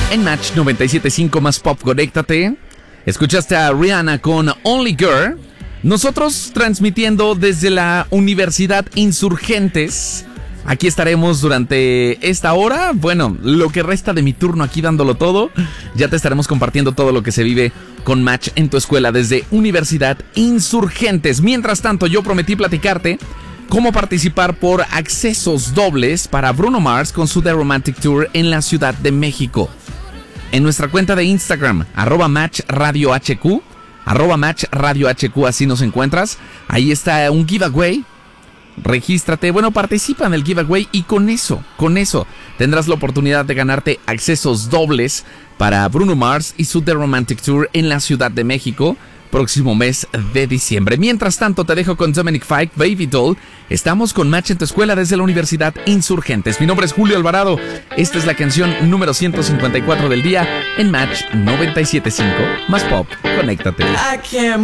En Match 97.5 más pop, conéctate. Escuchaste a Rihanna con Only Girl. Nosotros transmitiendo desde la Universidad Insurgentes. Aquí estaremos durante esta hora. Bueno, lo que resta de mi turno aquí dándolo todo. Ya te estaremos compartiendo todo lo que se vive con Match en tu escuela desde Universidad Insurgentes. Mientras tanto, yo prometí platicarte cómo participar por accesos dobles para Bruno Mars con su The Romantic Tour en la Ciudad de México. En nuestra cuenta de Instagram, @MatchRadioHQ, @MatchRadioHQ, así nos encuentras. Ahí está un giveaway. Regístrate, bueno, participa en el giveaway y con eso tendrás la oportunidad de ganarte accesos dobles para Bruno Mars y su The Romantic Tour en la Ciudad de México, próximo mes de diciembre. Mientras tanto, te dejo con Dominic Fike, Baby Doll. Estamos con Match en tu escuela desde la Universidad Insurgentes. Mi nombre es Julio Alvarado. Esta es la canción número 154 del día en Match 97.5 más pop. Conéctate.